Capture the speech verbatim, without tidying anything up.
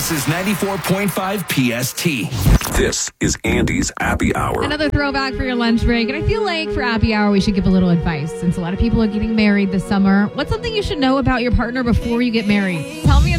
This is ninety-four point five P S T. This is Andy's Happy Hour. Another throwback for your lunch break. And I feel like for Happy Hour, we should give a little advice since a lot of people are getting married this summer. What's something you should know about your partner before you get married? Tell me in